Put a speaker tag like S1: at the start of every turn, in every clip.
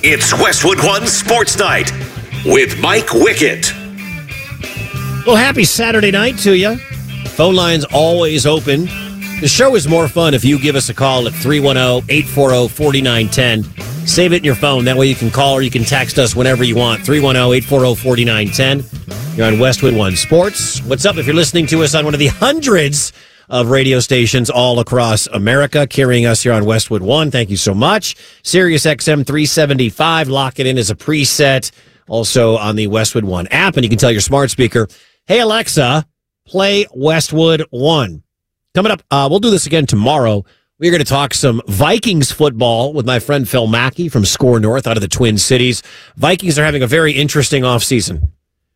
S1: It's Westwood One Sports Night with Mike Wickett.
S2: Well, happy Saturday night to you. Phone lines always open. The show is more fun if you give us a call at 310-840-4910. Save it in your phone. That way you can call or you can text us whenever you want. 310-840-4910. You're on Westwood One Sports. What's up if you're listening to us on one of the hundreds of radio stations all across America, carrying us here on Westwood One? Thank you so much. Sirius XM 375. Lock it in as a preset. Also on the Westwood One app. And you can tell your smart speaker, hey, Alexa, play Westwood One. Coming up, we'll do this again tomorrow. We're going to talk some Vikings football with my friend Phil Mackey from Score North out of the Twin Cities. Vikings are having a very interesting offseason.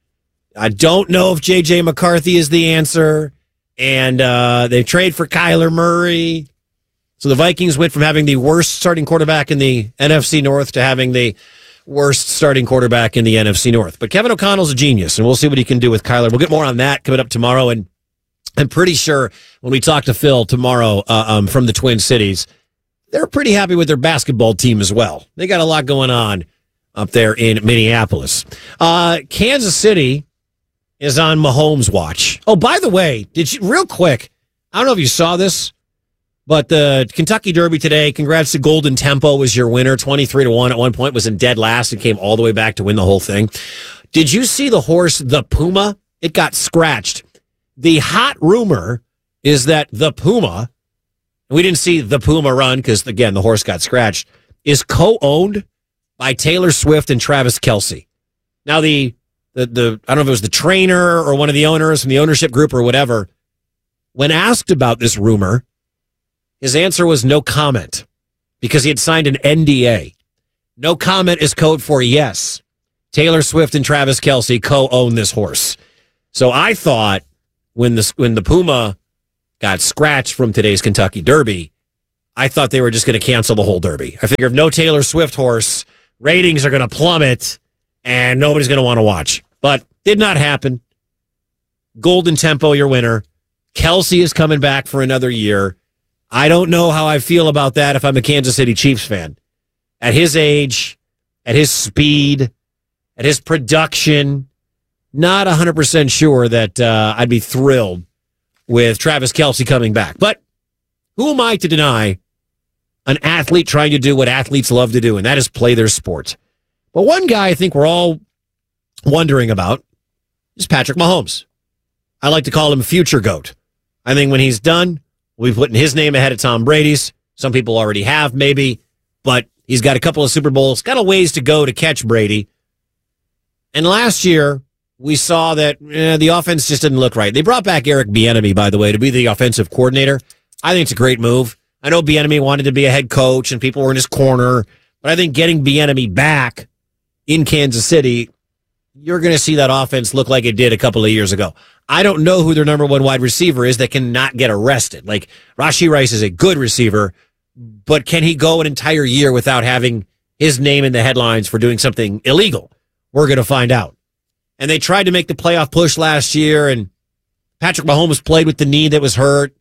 S2: I don't know if J.J. McCarthy is the answer, and they trade for Kyler Murray. So the Vikings went from having the worst starting quarterback in the NFC North to having the worst starting quarterback in the NFC North. But Kevin O'Connell's a genius, and we'll see what he can do with Kyler. We'll get more on that coming up tomorrow, and I'm pretty sure when we talk to Phil tomorrow from the Twin Cities, they're pretty happy with their basketball team as well. They got a lot going on up there in Minneapolis. Kansas City is on Mahomes' watch. Oh, by the way, real quick, I don't know if you saw this, but the Kentucky Derby today, congrats to Golden Tempo, was your winner, 23-1 at one point, was in dead last and came all the way back to win the whole thing. Did you see the horse, the Puma? It got scratched. The hot rumor is that the Puma, and we didn't see the Puma run because, again, the horse got scratched, is co-owned by Taylor Swift and Travis Kelce. Now, the I don't know if it was the trainer or one of the owners from the ownership group or whatever, when asked about this rumor, his answer was no comment because he had signed an NDA. No comment is code for yes. Taylor Swift and Travis Kelce co-own this horse. So I thought, when the Puma got scratched from today's Kentucky Derby, I thought they were just going to cancel the whole Derby. I figured if no Taylor Swift horse, ratings are going to plummet and nobody's going to want to watch. But did not happen. Golden Tempo, your winner. Kelce is coming back for another year. I don't know how I feel about that if I'm a Kansas City Chiefs fan. At his age, at his speed, at his production, not 100% sure that I'd be thrilled with Travis Kelce coming back. But who am I to deny an athlete trying to do what athletes love to do, and that is play their sport? But one guy I think we're all wondering about is Patrick Mahomes. I like to call him future GOAT. I think when he's done, we'll be putting his name ahead of Tom Brady's. Some people already have, maybe, but he's got a couple of Super Bowls, got a ways to go to catch Brady. And last year, we saw that the offense just didn't look right. They brought back Eric Bieniemy, by the way, to be the offensive coordinator. I think it's a great move. I know Bieniemy wanted to be a head coach and people were in his corner, but I think getting Bieniemy back in Kansas City, you're going to see that offense look like it did a couple of years ago. I don't know who their number one wide receiver is that cannot get arrested. Like, Rashee Rice is a good receiver, but can he go an entire year without having his name in the headlines for doing something illegal? We're going to find out. And they tried to make the playoff push last year, and Patrick Mahomes played with the knee that was hurt.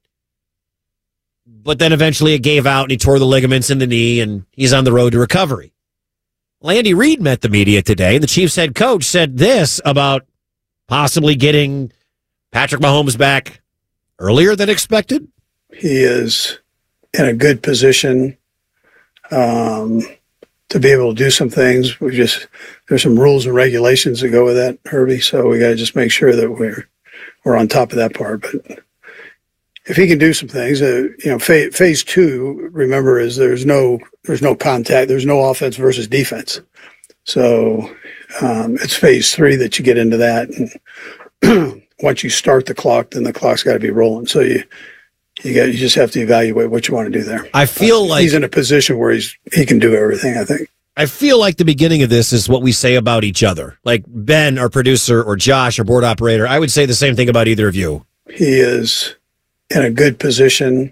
S2: But then eventually it gave out, and he tore the ligaments in the knee, and he's on the road to recovery. Well, Andy Reid met the media today, and the Chiefs head coach said this about possibly getting Patrick Mahomes back earlier than expected.
S3: He is in a good position to be able to do some things. There's some rules and regulations that go with that, Herbie. So we got to just make sure that we're on top of that part. But if he can do some things, phase two, remember, is there's no contact. There's no offense versus defense. So it's phase three that you get into that. And once you start the clock, then the clock's got to be rolling. So you just have to evaluate what you want to do there.
S2: I feel like
S3: he's in a position where he can do everything, I think.
S2: I feel like the beginning of this is what we say about each other. Like Ben, our producer, or Josh, our board operator, I would say the same thing about either of you.
S3: He is in a good position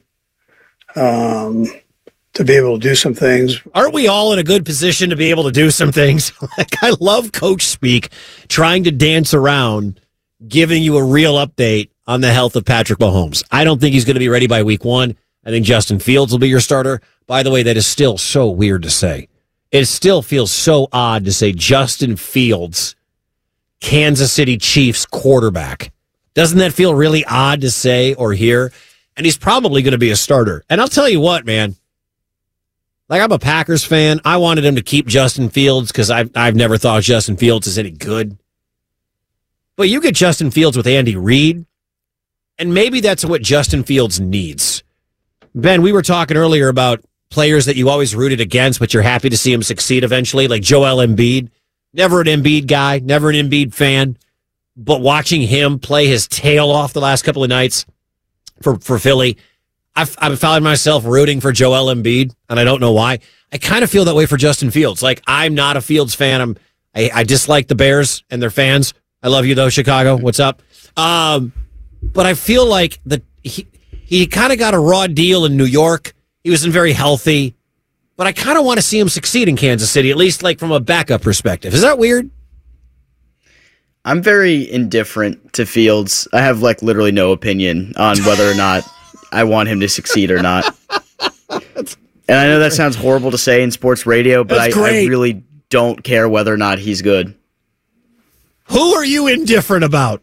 S3: to be able to do some things.
S2: Aren't we all in a good position to be able to do some things? Like, I love coach speak, trying to dance around, giving you a real update on the health of Patrick Mahomes. I don't think he's going to be ready by week one. I think Justin Fields will be your starter. By the way, that is still so weird to say. it still feels so odd to say Justin Fields, Kansas City Chiefs quarterback. Doesn't that feel really odd to say or hear? And he's probably going to be a starter. And I'll tell you what, man. Like, I'm a Packers fan. I wanted him to keep Justin Fields because I've never thought Justin Fields is any good. But you get Justin Fields with Andy Reid, and maybe that's what Justin Fields needs. Ben, we were talking earlier about players that you always rooted against, but you're happy to see him succeed eventually, like Joel Embiid. Never an Embiid guy, never an Embiid fan, but watching him play his tail off the last couple of nights for Philly, I've found myself rooting for Joel Embiid, and I don't know why. I kind of feel that way for Justin Fields. Like, I'm not a Fields fan. I dislike the Bears and their fans. I love you, though, Chicago. What's up? But I feel like he kind of got a raw deal in New York. He wasn't very healthy. But I kind of want to see him succeed in Kansas City, at least like from a backup perspective. Is that weird?
S4: I'm very indifferent to Fields. I have like literally no opinion on whether or not I want him to succeed or not. And I know that sounds horrible to say in sports radio, but I really don't care whether or not he's good.
S2: Who are you indifferent about?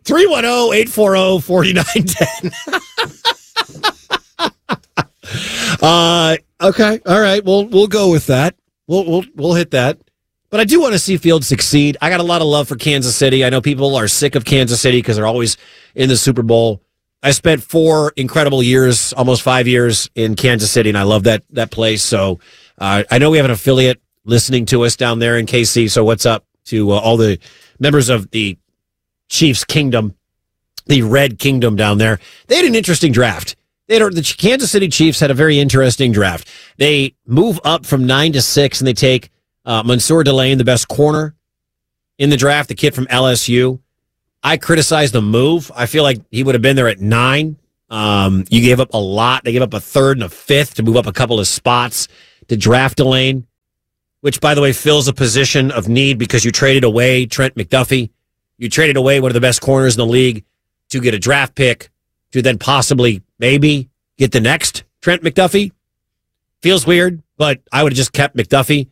S2: 310-840-4910. Okay. All right. We'll go with that. We'll hit that. But I do want to see Fields succeed. I got a lot of love for Kansas City. I know people are sick of Kansas City because they're always in the Super Bowl. I spent 4 incredible years, almost 5 years in Kansas City, and I love that place. So I know we have an affiliate listening to us down there in KC. So what's up to all the members of the Chiefs Kingdom, the Red Kingdom down there? They had an interesting draft. The Kansas City Chiefs had a very interesting draft. They move up from 9 to 6, and they take Mansour Delane, the best corner in the draft, the kid from LSU. I criticized the move. I feel like he would have been there at 9. You gave up a lot. They gave up a 3rd and a 5th to move up a couple of spots to draft Delane, which, by the way, fills a position of need because you traded away Trent McDuffie. You traded away one of the best corners in the league to get a draft pick to then possibly, maybe, get the next Trent McDuffie. Feels weird, but I would have just kept McDuffie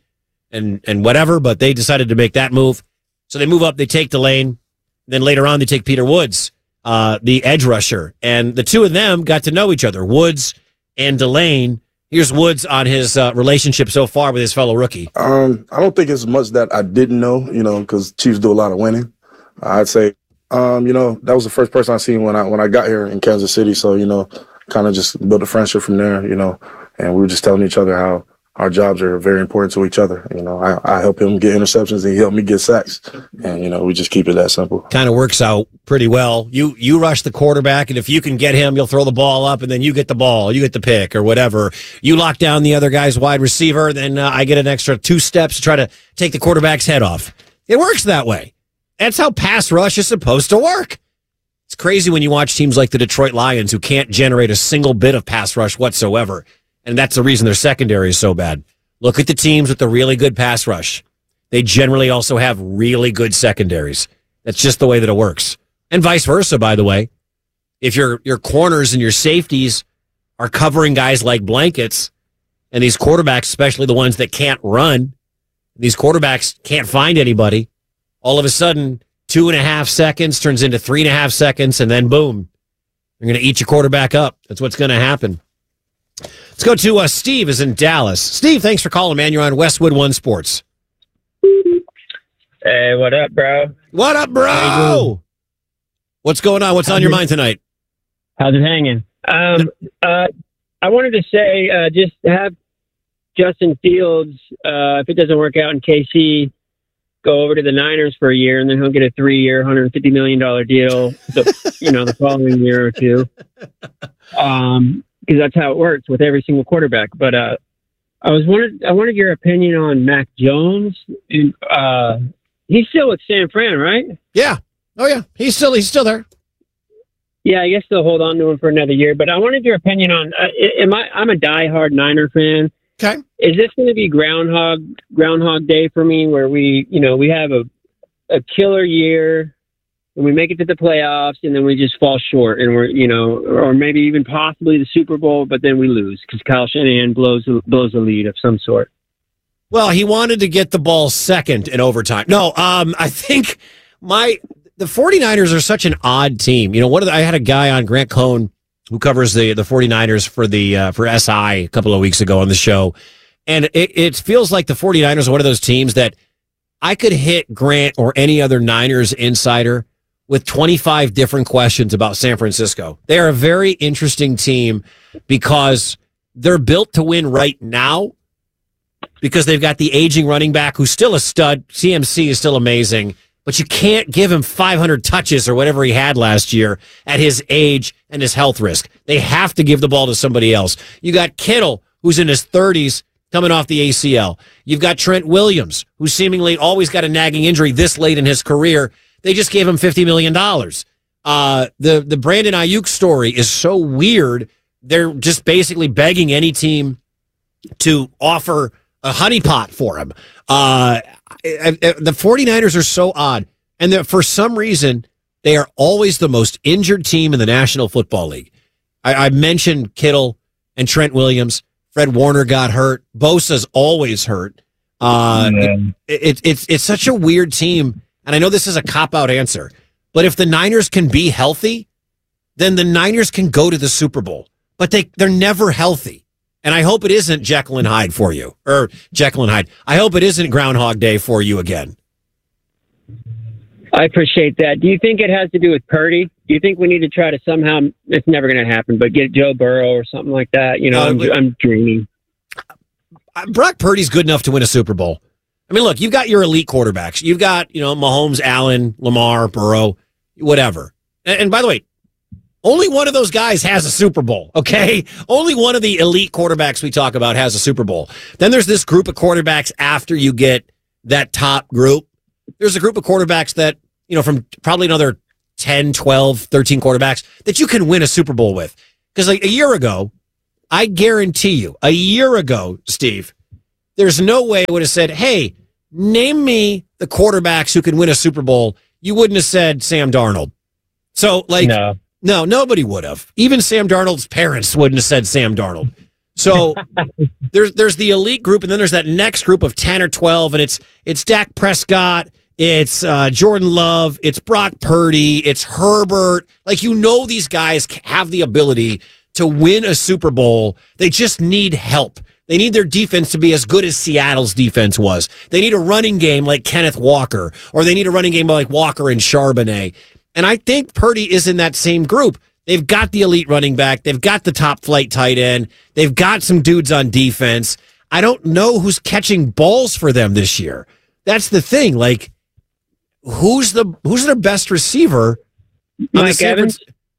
S2: and whatever, but they decided to make that move. So they move up, they take Delane. Then later on, they take Peter Woods, the edge rusher. And the two of them got to know each other, Woods and Delane. Here's Woods on his relationship so far with his fellow rookie.
S5: I don't think it's much that I didn't know, because Chiefs do a lot of winning. I'd say, that was the first person I seen when I got here in Kansas City. So, kind of just built a friendship from there, and we were just telling each other how our jobs are very important to each other. I help him get interceptions and he helped me get sacks. And, we just keep it that simple.
S2: Kind of works out pretty well. You rush the quarterback, and if you can get him, you'll throw the ball up, and then you get the ball, you get the pick or whatever. You lock down the other guy's wide receiver, then I get an extra 2 steps to try to take the quarterback's head off. It works that way. That's how pass rush is supposed to work. It's crazy when you watch teams like the Detroit Lions who can't generate a single bit of pass rush whatsoever. And that's the reason their secondary is so bad. Look at the teams with the really good pass rush. They generally also have really good secondaries. That's just the way that it works. And vice versa, by the way. If your corners and your safeties are covering guys like blankets, and these quarterbacks, especially the ones that can't run, these quarterbacks can't find anybody, all of a sudden, 2.5 seconds turns into 3.5 seconds, and then boom, you're going to eat your quarterback up. That's what's going to happen. Let's go to Steve is in Dallas. Steve, thanks for calling, man. You're on Westwood One Sports.
S6: Hey, what up, bro?
S2: What up, bro? What's going on? What's on your mind tonight?
S6: How's it hanging? I wanted to say, just have Justin Fields, if it doesn't work out in KC, go over to the Niners for a year, and then he'll get a 3-year, $150 million deal, the following year or two. Because that's how it works with every single quarterback. But I wanted your opinion on Mac Jones. And, he's still with San Fran, right?
S2: Yeah. Oh yeah, he's still there.
S6: Yeah, I guess they'll hold on to him for another year. But I wanted your opinion on. I'm a diehard Niner fan.
S2: Okay.
S6: Is this going to be Groundhog Day for me, where we have a killer year? And we make it to the playoffs, and then we just fall short, and we're, or maybe even possibly the Super Bowl, but then we lose because Kyle Shanahan blows a lead of some sort.
S2: Well, he wanted to get the ball second in overtime. No, I think the 49ers are such an odd team. You know, I had a guy on, Grant Cohn, who covers the 49ers for SI a couple of weeks ago on the show. And it feels like the 49ers are one of those teams that I could hit Grant or any other Niners insider with 25 different questions about San Francisco. They are a very interesting team because they're built to win right now because they've got the aging running back who's still a stud. CMC is still amazing, but you can't give him 500 touches or whatever he had last year at his age and his health risk. They have to give the ball to somebody else. You got Kittle, who's in his 30s, coming off the ACL. You've got Trent Williams, who seemingly always got a nagging injury this late in his career. They just gave him $50 million. The Brandon Ayuk story is so weird. They're just basically begging any team to offer a honeypot for him. The 49ers are so odd. And for some reason, they are always the most injured team in the National Football League. I mentioned Kittle and Trent Williams. Fred Warner got hurt. Bosa's always hurt. It's such a weird team. And I know this is a cop-out answer, but if the Niners can be healthy, then the Niners can go to the Super Bowl. But they're never healthy. And I hope it isn't Jekyll and Hyde for you. Or Jekyll and Hyde. I hope it isn't Groundhog Day for you again.
S6: I appreciate that. Do you think it has to do with Purdy? Do you think we need to try to somehow, it's never going to happen, but get Joe Burrow or something like that? You know, I'm dreaming.
S2: Brock Purdy's good enough to win a Super Bowl. I mean, look, you've got your elite quarterbacks. You've got, Mahomes, Allen, Lamar, Burrow, whatever. And by the way, only one of those guys has a Super Bowl, okay? Only one of the elite quarterbacks we talk about has a Super Bowl. Then there's this group of quarterbacks after you get that top group. There's a group of quarterbacks that, from probably another 10, 12, 13 quarterbacks that you can win a Super Bowl with. Because like a year ago, I guarantee you, Steve, there's no way I would have said, hey, name me the quarterbacks who can win a Super Bowl. You wouldn't have said Sam Darnold. So, no, nobody would have. Even Sam Darnold's parents wouldn't have said Sam Darnold. So there's the elite group, and then there's that next group of 10 or 12, and it's Dak Prescott, it's Jordan Love, it's Brock Purdy, it's Herbert. Like, these guys have the ability to win a Super Bowl. They just need help. They need their defense to be as good as Seattle's defense was. They need a running game like Kenneth Walker, or they need a running game like Walker and Charbonnet. And I think Purdy is in that same group. They've got the elite running back. They've got the top flight tight end. They've got some dudes on defense. I don't know who's catching balls for them this year. That's the thing. Like, who's their best receiver?
S6: Mike Evans.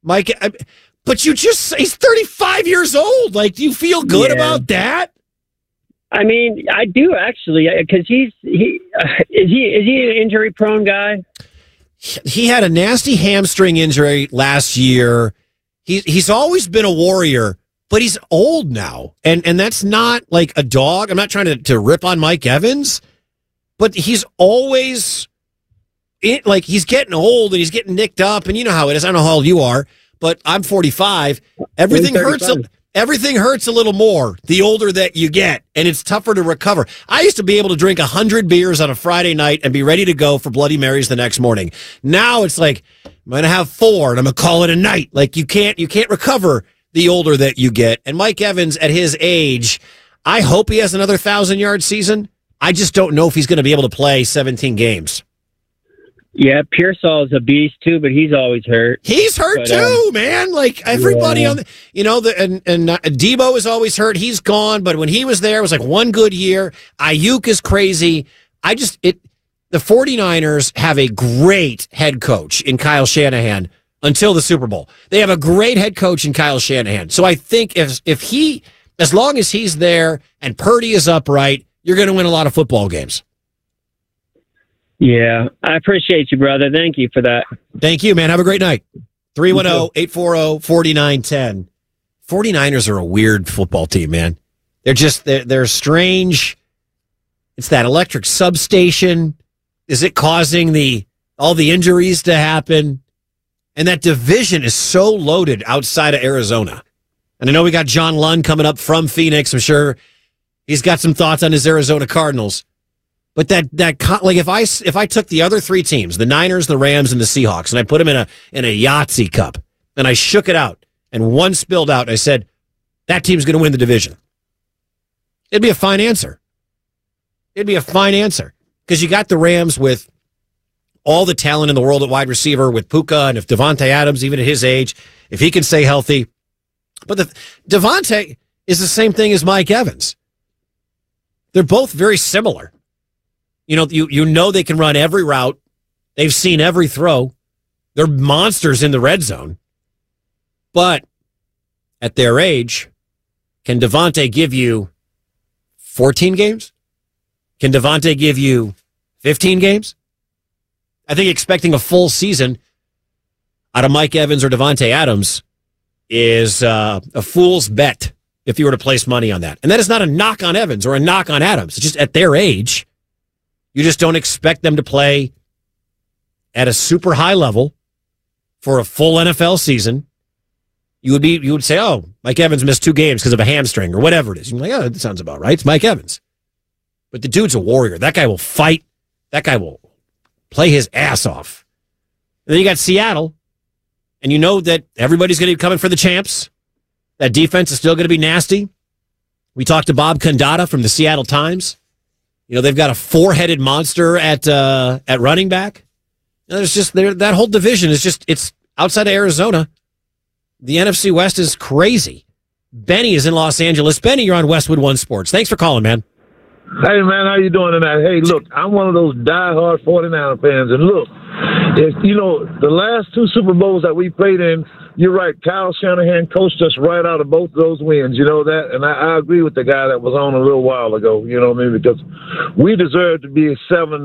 S2: But he's 35 years old. Like, do you feel good about that?
S6: I mean, I do actually, because is he an injury prone guy?
S2: He had a nasty hamstring injury last year. He's always been a warrior, but he's old now. And that's not like a dog. I'm not trying to rip on Mike Evans, but he's always he's getting old and he's getting nicked up. And you know how it is. I don't know how old you are, but I'm 45. Everything hurts. Everything hurts a little more the older that you get, and it's tougher to recover. I used to be able to drink 100 beers on a Friday night and be ready to go for Bloody Marys the next morning. Now it's like, I'm going to have 4 and I'm going to call it a night. Like, you can't recover the older that you get. And Mike Evans, at his age, I hope he has another 1,000-yard season. I just don't know if he's going to be able to play 17 games.
S6: Yeah, Pearsall is a beast too, but he's always hurt.
S2: He's hurt too, man. Like everybody on the, and Debo is always hurt. He's gone, but when he was there, it was like one good year. Ayuk is crazy. The 49ers have a great head coach in Kyle Shanahan until the Super Bowl. They have a great head coach in Kyle Shanahan. So I think as long as he's there and Purdy is upright, you're going to win a lot of football games.
S6: Yeah, I appreciate you, brother. Thank you for that.
S2: Thank you, man. Have a great night. 310-840-4910. 49ers are a weird football team, man. They're strange. It's that electric substation. Is it causing all the injuries to happen? And that division is so loaded outside of Arizona. And I know we got John Lund coming up from Phoenix. I'm sure He's got some thoughts on his Arizona Cardinals. But like if I took the other three teams, the Niners, the Rams, and the Seahawks, and I put them in a Yahtzee cup, and I shook it out, and one spilled out, and I said, that team's going to win the division. It'd be a fine answer. Because you got the Rams with all the talent in the world at wide receiver with Puka, and if Devontae Adams, even at his age, if he can stay healthy. But Devontae is the same thing as Mike Evans. They're both very similar. You know they can run every route. They've seen every throw. They're monsters in the red zone. But at their age, can Devontae give you 14 games? Can Devontae give you 15 games? I think expecting a full season out of Mike Evans or Devontae Adams is a fool's bet if you were to place money on that. And that is not a knock on Evans or a knock on Adams. It's just at their age, you just don't expect them to play at a super high level for a full NFL season. You would say, oh, Mike Evans missed 2 games because of a hamstring or whatever it is. You're like, oh, that sounds about right. It's Mike Evans. But the dude's a warrior. That guy will fight. That guy will play his ass off. And then you got Seattle, and you know that everybody's going to be coming for the champs. That defense is still going to be nasty. We talked to Bob Condata from the Seattle Times. You know, they've got a 4-headed monster at running back. You know, there's just that whole division is just, it's outside of Arizona. The NFC West is crazy. Benny is in Los Angeles. Benny, you're on Westwood One Sports. Thanks for calling, man.
S7: Hey, man, how you doing tonight? Hey, look, I'm one of those diehard 49er fans. And look, the last 2 Super Bowls that we played in, you're right, Kyle Shanahan coached us right out of both of those wins. You know that? And I agree with the guy that was on a little while ago, you know what I mean? Because we deserve to be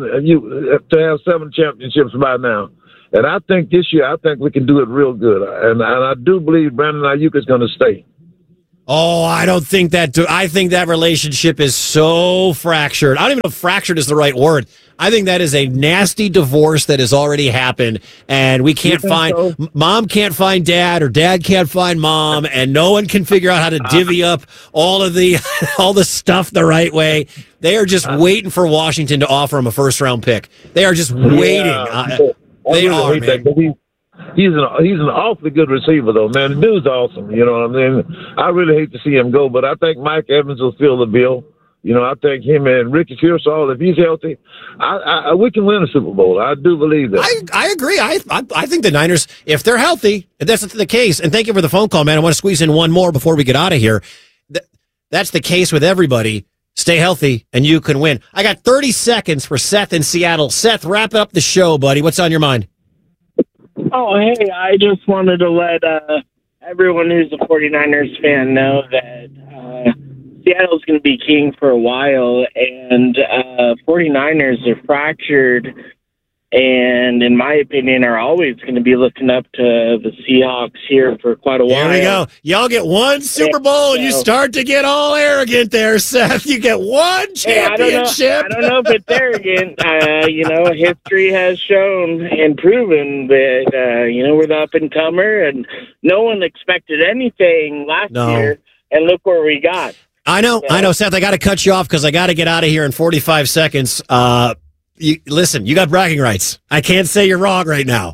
S7: to have 7 championships by now. And I think this year, we can do it real good. And I do believe Brandon Ayuk is going to stay.
S2: Oh, I don't think that. I think that relationship is so fractured. I don't even know if fractured is the right word. I think that is a nasty divorce that has already happened, and we can't find mom can't find dad, or dad can't find mom, and no one can figure out how to divvy up all the stuff the right way. They are just waiting for Washington to offer them a first-round pick. They are just waiting. They are, man.
S7: He's an awfully good receiver, though, man. The dude's awesome. You know what I mean? I really hate to see him go, but I think Mike Evans will fill the bill. You know, I think him and Ricky Pearsall, if he's healthy, we can win a Super Bowl. I do believe that.
S2: I agree. I think the Niners, if they're healthy, if that's the case, and thank you for the phone call, man. I want to squeeze in one more before we get out of here. That's the case with everybody. Stay healthy, and you can win. I got 30 seconds for Seth in Seattle. Seth, wrap up the show, buddy. What's on your mind?
S8: Oh, hey, I just wanted to let everyone who's a 49ers fan know that Seattle's going to be king for a while, and 49ers are fractured, and in my opinion are always going to be looking up to the Seahawks here for quite a while.
S2: There we go. Y'all get one Super Bowl, and you start to get all arrogant there, Seth. You get one championship.
S8: I don't know if it's arrogant. History has shown and proven that, we're the up-and-comer, and no one expected anything last year, and look where we got.
S2: I know, Seth. I got to cut you off because I got to get out of here in 45 seconds. Listen, you got bragging rights. I can't say you're wrong right now.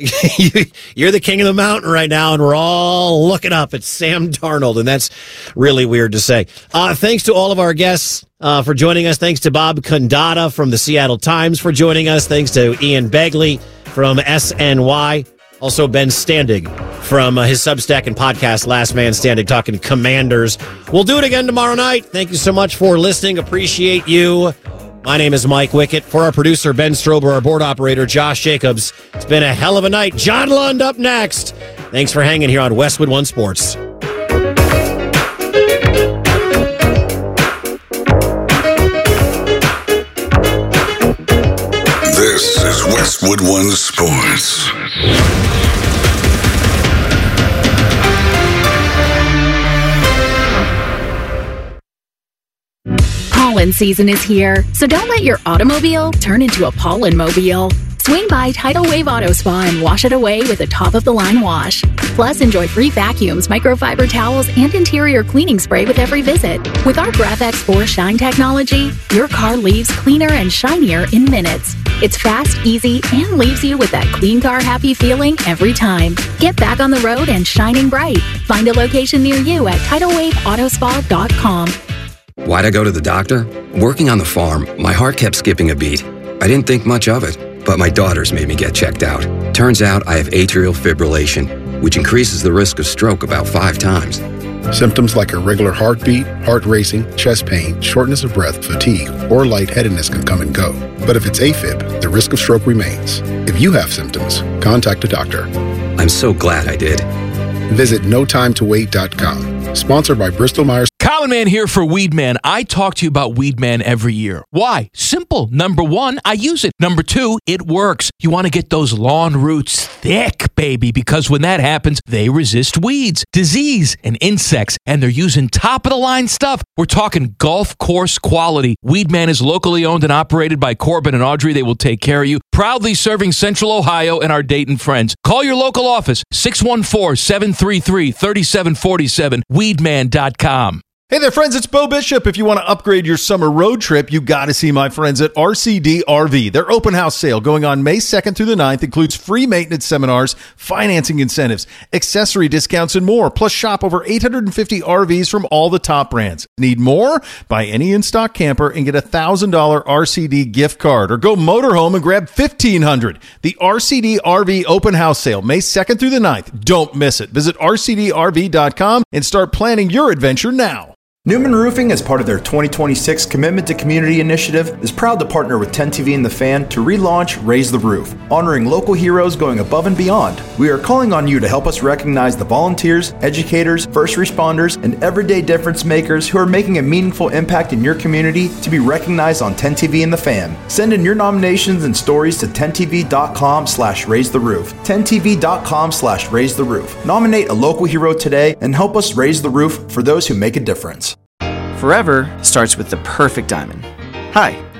S2: You're the king of the mountain right now, and we're all looking up at Sam Darnold, and that's really weird to say. Thanks to all of our guests for joining us. Thanks to Bob Condata from the Seattle Times for joining us. Thanks to Ian Begley from SNY. Also, Ben Standig from his Substack and podcast, Last Man Standing, talking Commanders. We'll do it again tomorrow night. Thank you so much for listening. Appreciate you. My name is Mike Wickett. For our producer, Ben Strober, our board operator, Josh Jacobs. It's been a hell of a night. John Lund up next. Thanks for hanging here on Westwood One Sports.
S1: This is Westwood One Sports.
S9: Pollen season is here, so don't let your automobile turn into a pollen mobile. Swing by Tidal Wave Auto Spa and wash it away with a top-of-the-line wash. Plus, enjoy free vacuums, microfiber towels, and interior cleaning spray with every visit. With our GraphX 4 Shine technology, your car leaves cleaner and shinier in minutes. It's fast, easy, and leaves you with that clean car happy feeling every time. Get back on the road and shining bright. Find a location near you at TidalWaveAutospa.com.
S10: Why'd I go to the doctor? Working on the farm, my heart kept skipping a beat. I didn't think much of it, but my daughters made me get checked out. Turns out I have atrial fibrillation, which increases the risk of stroke about 5 times.
S11: Symptoms like irregular heartbeat, heart racing, chest pain, shortness of breath, fatigue, or lightheadedness can come and go. But if it's AFib, the risk of stroke remains. If you have symptoms, contact a doctor.
S10: I'm so glad I did.
S11: Visit notimetowait.com. Sponsored by Bristol Myers.
S12: Common Man here for Weed Man. I talk to you about Weed Man every year. Why? Simple. Number 1, I use it. Number 2, it works. You want to get those lawn roots thick, baby, because when that happens, they resist weeds, disease, and insects, and they're using top-of-the-line stuff. We're talking golf course quality. Weed Man is locally owned and operated by Corbin and Audrey. They will take care of you. Proudly serving Central Ohio and our Dayton friends. Call your local office, 614-733-3747, weedman.com.
S13: Hey there, friends. It's Bo Bishop. If you want to upgrade your summer road trip, you got to see my friends at RCD RV. Their open house sale going on May 2nd through the 9th includes free maintenance seminars, financing incentives, accessory discounts, and more. Plus, shop over 850 RVs from all the top brands. Need more? Buy any in-stock camper and get a $1,000 RCD gift card. Or go motorhome and grab $1,500. The RCD RV open house sale, May 2nd through the 9th. Don't miss it. Visit rcdrv.com and start planning your adventure now.
S14: Newman Roofing, as part of their 2026 Commitment to Community initiative, is proud to partner with 10TV and The Fan to relaunch Raise the Roof, honoring local heroes going above and beyond. We are calling on you to help us recognize the volunteers, educators, first responders, and everyday difference makers who are making a meaningful impact in your community to be recognized on 10TV and The Fan. Send in your nominations and stories to 10tv.com/raisetheroof. 10tv.com/raisetheroof. Nominate a local hero today and help us raise the roof for those who make a difference.
S4: Forever starts with the perfect diamond. Hi,